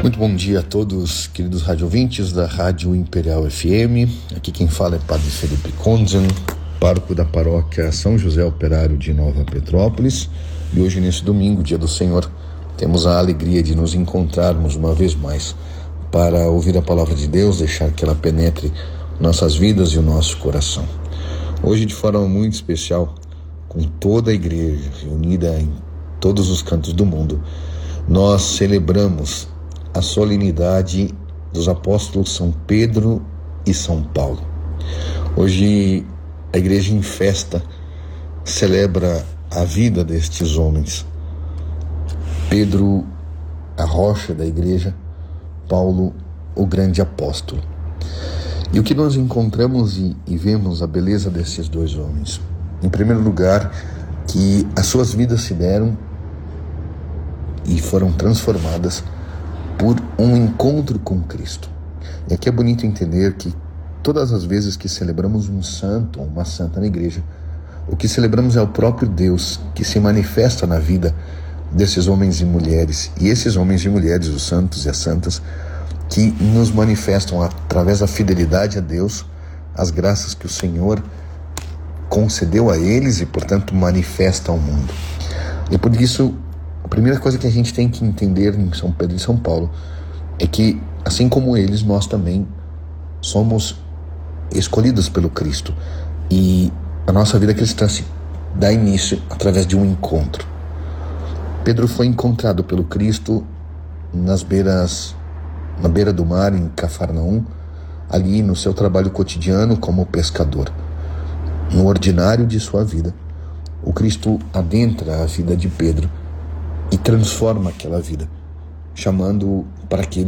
Muito bom dia a todos, queridos radiovintes da Rádio Imperial FM. Aqui quem fala é Padre Felipe Konzen, pároco da paróquia São José Operário de Nova Petrópolis. E hoje, nesse domingo, dia do Senhor, temos a alegria de nos encontrarmos uma vez mais para ouvir a palavra de Deus, deixar que ela penetre nossas vidas e o nosso coração. Hoje, de forma muito especial, com toda a igreja reunida em todos os cantos do mundo, nós celebramos a solenidade dos apóstolos São Pedro e São Paulo. Hoje a igreja em festa celebra a vida destes homens. Pedro, a rocha da igreja, Paulo, o grande apóstolo. E o que nós encontramos e vemos a beleza desses dois homens? Em primeiro lugar, que as suas vidas se deram e foram transformadas por um encontro com Cristo. E aqui é bonito entender que todas as vezes que celebramos um santo ou uma santa na igreja, o que celebramos é o próprio Deus que se manifesta na vida desses homens e mulheres. E esses homens e mulheres, os santos e as santas, que nos manifestam através da fidelidade a Deus, as graças que o Senhor concedeu a eles e, portanto, manifesta ao mundo. E por isso, a primeira coisa que a gente tem que entender em São Pedro e São Paulo é que, assim como eles, nós também somos escolhidos pelo Cristo. E a nossa vida cristã se dá início através de um encontro. Pedro foi encontrado pelo Cristo na beira do mar, em Cafarnaum, ali no seu trabalho cotidiano como pescador. No ordinário de sua vida, o Cristo adentra a vida de Pedro e transforma aquela vida, chamando para que ele